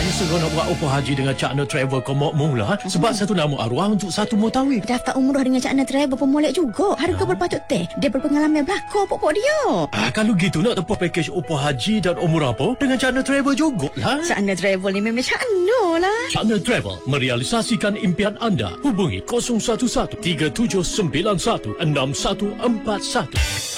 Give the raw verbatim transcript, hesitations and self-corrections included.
Ana seronok buat umrah haji dengan Cak Na Travel kau mau mula. Sebab satu nama arwah untuk satu mutawif. Daftar umrah dengan Cak Na Travel pun molek juga. Harga berpatut teh. Dia berpengalaman belakang pokok dia. Ah, kalau gitu nak tempuh pakej umrah haji dan umrah apa dengan Cak Na Travel jugalah. Cak Na Travel ni memang Cak Na lah. Cak Na Travel merealisasikan impian anda. Hubungi kosong satu satu tiga tujuh sembilan satu enam satu empat satu.